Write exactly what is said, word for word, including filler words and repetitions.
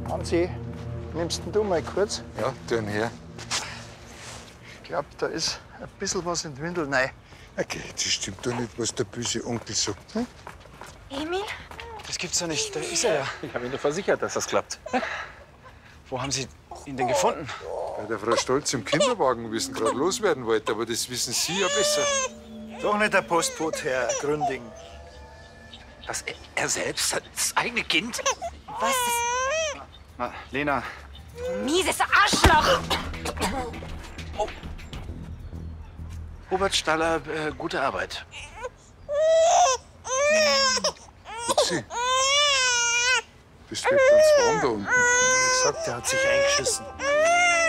Hansi, nimmst denn du mal kurz? Ja, tun her. Ich glaube, da ist ein bisschen was in die Windel rein. Okay, das stimmt doch nicht, was der böse Onkel sagt. Hm? Emil? Das gibt's doch nicht. Da ist er ja. Ich habe Ihnen doch versichert, dass das klappt. Wo haben Sie ihn denn gefunden? Bei der Frau Stolz im Kinderwagen, wie sie ihn gerade loswerden wollte. Aber das wissen Sie ja besser. Doch nicht der Postbote, Herr Gründing. Was, er selbst hat das eigene Kind? Was? Na, Lena. Mieses Arschloch! Robert Staller, äh, gute Arbeit. Upsi. Bist du ganz warm da unten? Wie gesagt, der hat sich eingeschissen.